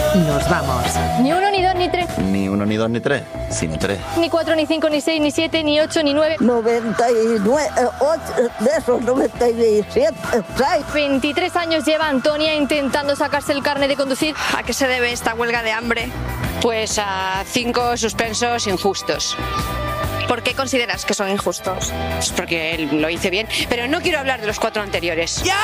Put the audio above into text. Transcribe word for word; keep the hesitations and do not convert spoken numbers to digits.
nos vamos. Ni uno, ni dos, ni tres. Ni uno, ni dos, ni tres, sino tres. Ni cuatro, ni cinco, ni seis, ni siete, ni ocho, ni nueve. noventa y nueve, ocho, de esos noventa y siete, seis. veintitrés años lleva Antonia intentando sacarse el carnet de conducir. ¿A qué se debe esta huelga de hambre? Pues a cinco suspensos injustos. ¿Por qué consideras que son injustos? Pues porque él lo hice bien, pero no quiero hablar de los cuatro anteriores.